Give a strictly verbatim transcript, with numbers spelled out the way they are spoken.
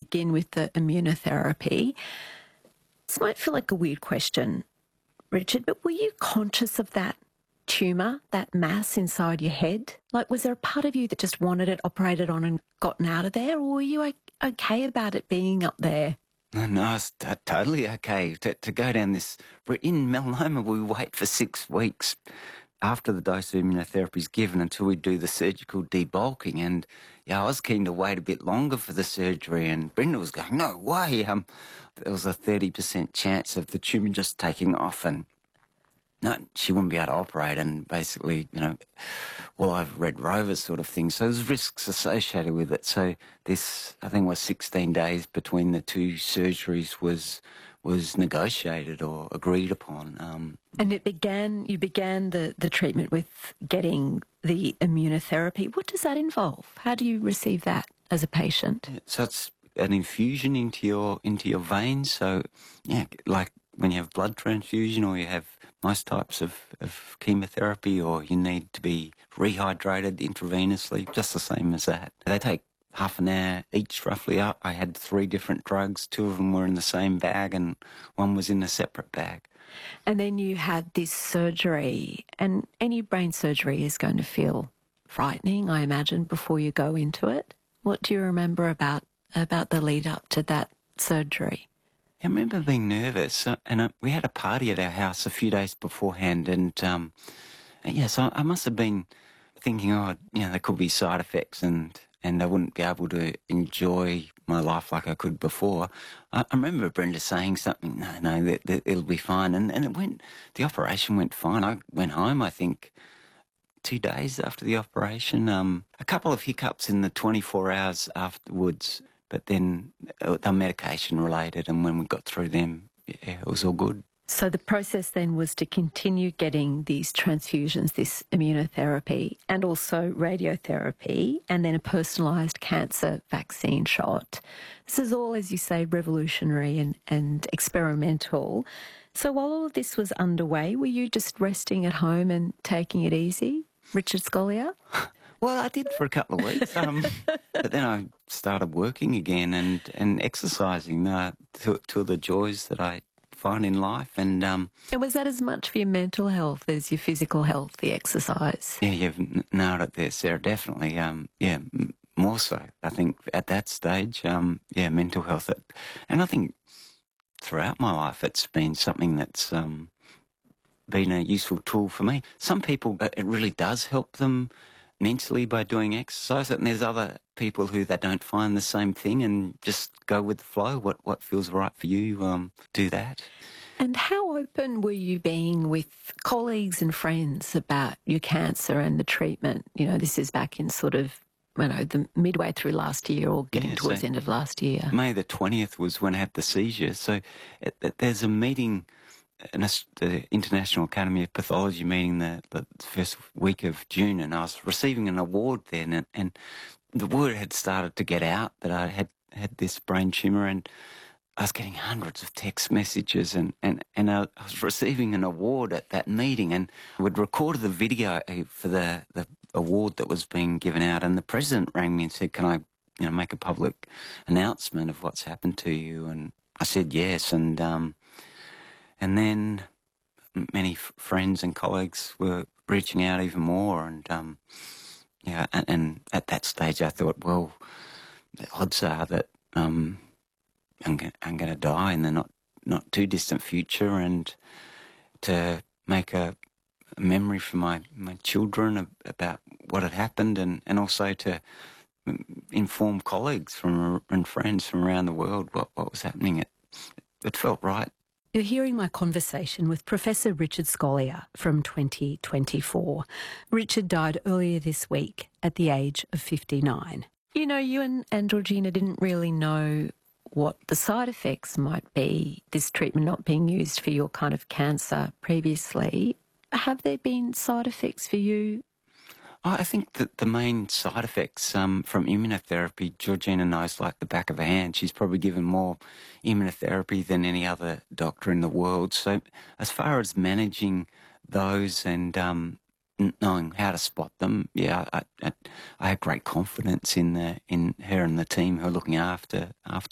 begin with the immunotherapy. This might feel like a weird question, Richard, but were you conscious of that tumour, that mass inside your head? Like, was there a part of you that just wanted it operated on and gotten out of there, or were you okay about it being up there? No, no, it's t- totally okay to, to go down this. In melanoma, we wait for six weeks after the dose of immunotherapy is given until we do the surgical debulking. And yeah, I was keen to wait a bit longer for the surgery, and Brenda was going, no way. Um, there was a thirty percent chance of the tumour just taking off, and no, she wouldn't be able to operate, and basically, you know, well, I've read Rover sort of thing, so there's risks associated with it. So this, I think, was sixteen days between the two surgeries was was negotiated or agreed upon. Um, and it began, you began the, the treatment with getting the immunotherapy. What does that involve? How do you receive that as a patient? So it's an infusion into your into your veins. So, yeah, like when you have blood transfusion or you have most types of, of chemotherapy, or you need to be rehydrated intravenously, just the same as that. They take half an hour each, roughly. Up. I had three different drugs. Two of them were in the same bag and one was in a separate bag. And then you had this surgery, and any brain surgery is going to feel frightening, I imagine, before you go into it. What do you remember about, about the lead up to that surgery? I remember being nervous, uh, and uh, we had a party at our house a few days beforehand, and um, yes, yeah, so I must have been thinking, oh, you know, there could be side effects, and, and I wouldn't be able to enjoy my life like I could before. I, I remember Brenda saying something, no, no, that, that it'll be fine, and, and it went, the operation went fine. I went home, I think, two days after the operation. Um, a couple of hiccups in the twenty-four hours afterwards, but then they're medication related, and when we got through them, yeah, it was all good. So the process then was to continue getting these transfusions, this immunotherapy, and also radiotherapy, and then a personalised cancer vaccine shot. This is all, as you say, revolutionary and, and experimental. So while all of this was underway, were you just resting at home and taking it easy, Richard Scolyer? Well, I did for a couple of weeks, um, but then I started working again and, and exercising, uh, two, two of the joys that I find in life. And um, and was that as much for your mental health as your physical health, the exercise? Yeah, you've nailed it there, Sarah, definitely. Um, yeah, m- more so. I think at that stage, um, yeah, mental health. It, and I think throughout my life it's been something that's um, been a useful tool for me. Some people, it really does help them mentally by doing exercise, and there's other people who they don't find the same thing and just go with the flow. What what feels right for you, um, do that. And how open were you being with colleagues and friends about your cancer and the treatment? You know, this is back in sort of, you know, the midway through last year or getting yeah, towards so the end of last year. May the twentieth was when I had the seizure. So it, it, there's a meeting, an, the International Academy of Pathology meeting the, the first week of June, and I was receiving an award then, and, and the word had started to get out that I had had this brain tumour, and I was getting hundreds of text messages, and, and, and I was receiving an award at that meeting, and we'd recorded the video for the, the award that was being given out, and the president rang me and said, can I you know, make a public announcement of what's happened to you? And I said yes, and um, and then many f- friends and colleagues were reaching out even more, and um, yeah, and, and at that stage I thought, well, the odds are that um, I'm, g- I'm going to die in the not, not too distant future, and to make a, a memory for my, my children about what had happened, and, and also to inform colleagues from and friends from around the world what, what was happening. It, it felt right. You're hearing my conversation with Professor Richard Scolyer from twenty twenty-four. Richard died earlier this week at the age of fifty-nine. You know, you and, and Georgina didn't really know what the side effects might be, this treatment not being used for your kind of cancer previously. Have there been side effects for you? I think that the main side effects um, from immunotherapy, Georgina knows like the back of her hand. She's probably given more immunotherapy than any other doctor in the world. So as far as managing those and um, knowing how to spot them, yeah, I, I, I have great confidence in the in her and the team who are looking after after